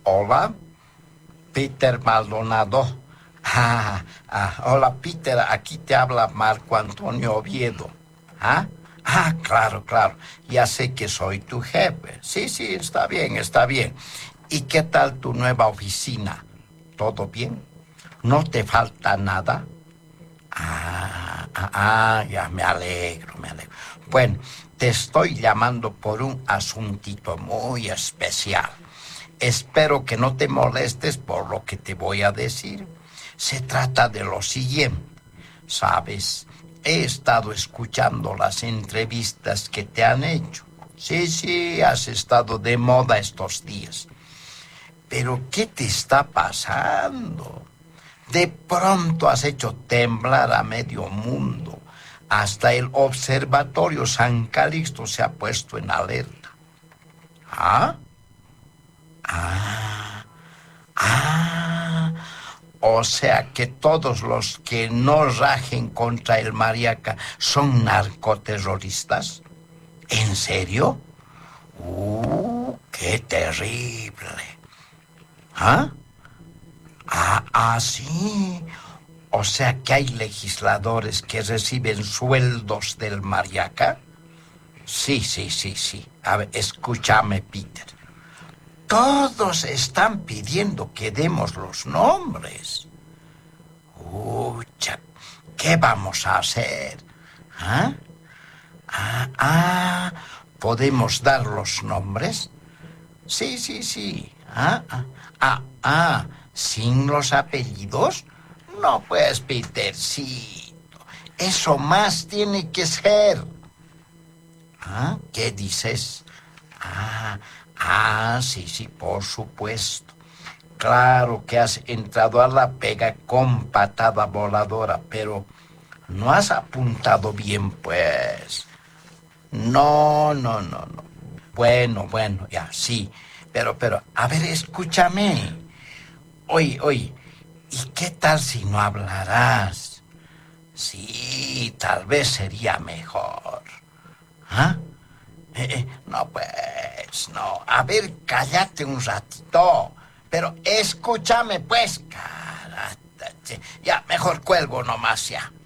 Hola, Peter Maldonado. Hola, Peter, aquí te habla Marco Antonio Oviedo. ¿Ah? Claro, claro. Ya sé que soy tu jefe. Sí, sí, está bien, está bien. ¿Y qué tal tu nueva oficina? ¿Todo bien? ¿No te falta nada? Ya me alegro, me alegro. Bueno, te estoy llamando por un asuntito muy especial. Espero que no te molestes por lo que te voy a decir. Se trata de lo siguiente. Sabes, he estado escuchando las entrevistas que te han hecho. Sí, sí, has estado de moda estos días. Pero, ¿qué te está pasando? De pronto has hecho temblar a medio mundo. Hasta el Observatorio San Calixto se ha puesto en alerta. ¿Ah? Ah, ah. O sea que todos los que no rajen contra el Mariaca son narcoterroristas. ¿En serio? ¡Qué terrible! ¿Ah? Sí. O sea que hay legisladores que reciben sueldos del Mariaca. Sí, sí, sí, sí. A ver, escúchame, Peter. Todos están pidiendo que demos los nombres. Ucha, ¿qué vamos a hacer? ¿Ah? ¿Podemos dar los nombres? Sí, sí, sí. ¿Sin los apellidos? No, pues, Petercito. Eso más tiene que ser. ¿Qué dices? Sí, sí, por supuesto. Claro que has entrado a la pega con patada voladora, pero no has apuntado bien, pues. No, no, no, no. Bueno, ya, sí. Pero, a ver, escúchame. Oye, ¿y qué tal si no hablarás? Sí, tal vez sería mejor. ¿Ah? No, pues, no. A ver, cállate un ratito. Pero escúchame, pues, cara. Ya, mejor cuelgo nomás ya.